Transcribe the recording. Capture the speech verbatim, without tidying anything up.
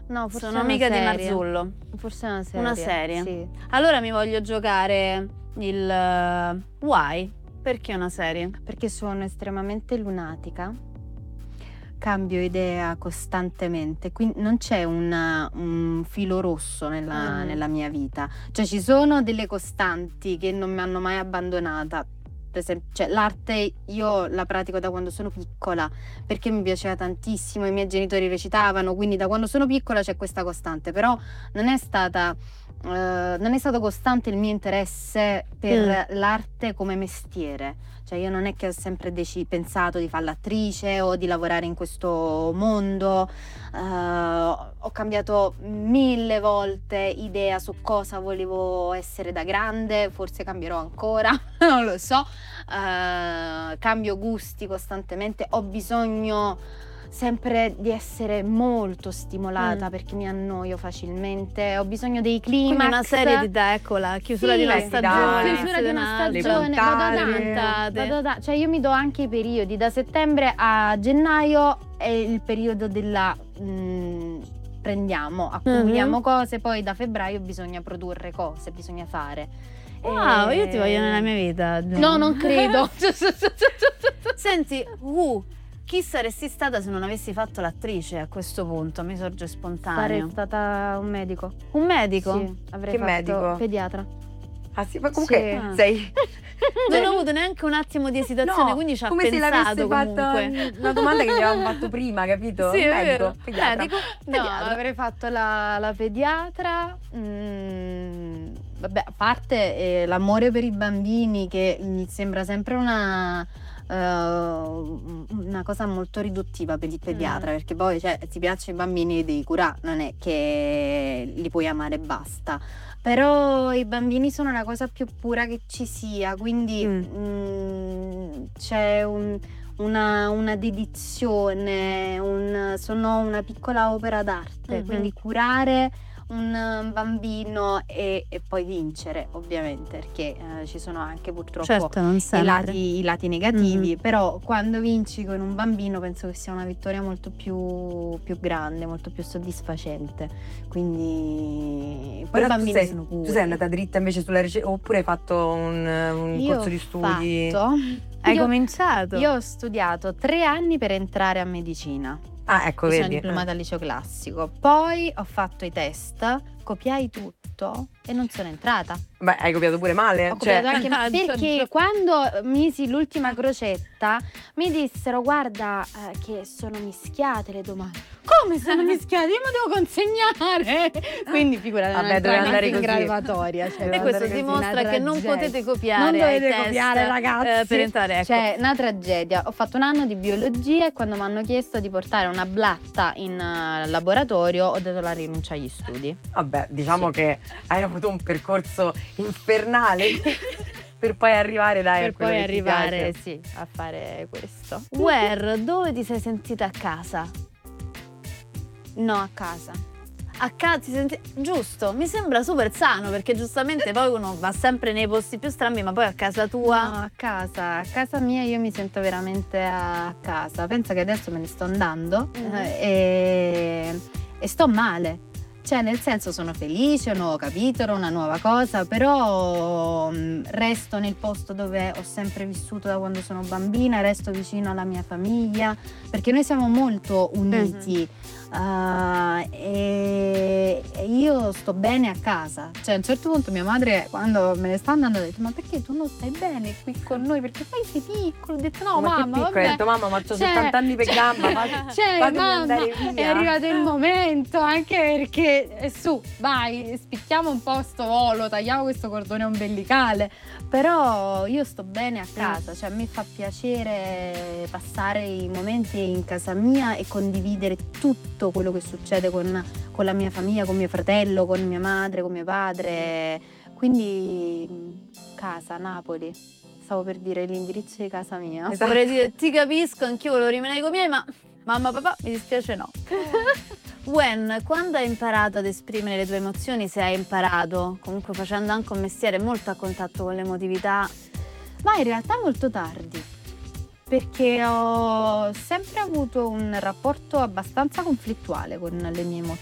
No, forse Sono è una amica di serie. Marzullo. Forse è una serie. Una serie. Sì. Allora mi voglio giocare il uh, Why? Perché una serie? Perché sono estremamente lunatica, cambio idea costantemente, quindi non c'è una- un filo rosso nella, Mm. nella mia vita, cioè ci sono delle costanti che non mi hanno mai abbandonata. Per esempio, cioè, l'arte io la pratico da quando sono piccola perché mi piaceva tantissimo, i miei genitori recitavano, quindi da quando sono piccola c'è questa costante, però non è stata eh, non è stato costante il mio interesse per l'arte come mestiere. Cioè io non è che ho sempre deci- pensato di fare l'attrice o di lavorare in questo mondo, eh, ho cambiato mille volte idea su cosa volevo essere da grande, forse cambierò ancora, non lo so, eh, cambio gusti costantemente, ho bisogno sempre di essere molto stimolata Mm. perché mi annoio facilmente, ho bisogno dei climax. Quindi una serie di te, eccola, chiusura Sì, di una sì, stagione, chiusura di una un'altra, le stagione, vado ad puntate. anno, vado ad anno. Cioè io mi do anche i periodi, da settembre a gennaio è il periodo della mh, prendiamo, accumuliamo Mhm. cose, poi da febbraio bisogna produrre cose, bisogna fare. Wow, E- io ti voglio nella mia vita. Giù. No, non credo. Senti, uh, chi saresti stata se non avessi fatto l'attrice a questo punto? Mi sorge Sarei spontaneo. stata un medico. Un medico? Sì, avrei Che fatto medico? pediatra. Ah sì, ma comunque Sì. sei... Non ho avuto neanche un attimo di esitazione, No, quindi ci ha come se l'avesse pensato fatta comunque. una domanda che gli avevamo fatto prima, capito? Sì, è Medico, vero. pediatra. Medico, No, pediatra. avrei fatto la, la pediatra. mm, vabbè, a parte eh, l'amore per i bambini, che mi sembra sempre una, eh, una cosa molto riduttiva per il pediatra, Mm. perché poi cioè, ti piacciono i bambini, li devi curare, non è che li puoi amare e basta. Però i bambini sono la cosa più pura che ci sia, quindi Mm. mm, c'è un una, una dedizione, un, sono una piccola opera d'arte, Mhm. quindi curare un bambino e, e poi vincere, ovviamente, perché eh, ci sono anche purtroppo Certo, non i sempre. lati, i lati negativi, Mhm. però quando vinci con un bambino penso che sia una vittoria molto più, più grande, molto più soddisfacente, quindi poi Però i tu bambini sei, sono tu puri. sei andata dritta invece sulla ricerca oppure hai fatto un, un Io corso ho di studi? fatto- Hai io- cominciato? Io ho studiato tre anni per entrare a medicina. Ah, ecco, Mi sono vedi. diplomata al liceo classico. Poi ho fatto i test, copiai tutto e non sono entrata. Beh, hai copiato pure male. Ho cioè, copiato anche mannaggia. perché quando misi l'ultima crocetta mi dissero guarda eh, che sono mischiate le domande. Come sono mischiate? Io mi devo consegnare. Quindi figurati, non Vabbè, entrai doveva neanche andare in così. graduatoria. Cioè, E doveva questo andare così, dimostra una che non tragedia. potete copiare Non dovete ai test, copiare, ragazzi. eh, per entrare, ecco. Cioè, una tragedia. Ho fatto un anno di biologia e quando mi hanno chiesto di portare una blatta in eh, laboratorio ho dato la rinuncia agli studi. Vabbè, diciamo Sì. che hai avuto un percorso infernale per poi arrivare dai, a per quello poi che ti arrivare piace. sì, a fare questo. Where, dove ti sei sentita a casa? No, a casa. A casa ti senti... Giusto, mi sembra super sano perché giustamente poi uno va sempre nei posti più strambi, ma poi a casa tua... No, a casa, a casa mia io mi sento veramente a casa. Pensa che adesso me ne sto andando Mhm. eh, e, e sto male. Cioè, nel senso sono felice, un nuovo capitolo, una nuova cosa, però mh, resto nel posto dove ho sempre vissuto da quando sono bambina, resto vicino alla mia famiglia, perché noi siamo molto uniti. Uh, e, e io sto bene a casa. Cioè a un certo punto mia madre quando me ne sta andando ha detto ma perché tu non stai bene qui con noi, perché poi sei piccolo. Ho detto no ma mamma che piccolo, vabbè. hai detto mamma ma c'ho Cioè- settanta anni per gamba, fai- Cioè, fatemi mamma, andare è via. arrivato il momento, anche perché eh, su, vai, spicchiamo un po' sto volo, tagliamo questo cordone ombelicale. Però io sto bene a casa, cioè a me fa piacere passare i momenti in casa mia e condividere tutto quello che succede con, con la mia famiglia, con mio fratello, con mia madre, con mio padre. Quindi mh, casa, Napoli. Stavo per dire l'indirizzo di casa mia. Esatto. Vorrei dire, ti capisco, anch'io volevo rimanere con i miei, ma mamma, papà, mi dispiace no. Gwen, quando hai imparato ad esprimere le tue emozioni, se hai imparato, comunque facendo anche un mestiere molto a contatto con l'emotività, Ma in realtà molto tardi, perché ho sempre avuto un rapporto abbastanza conflittuale con le mie emozioni.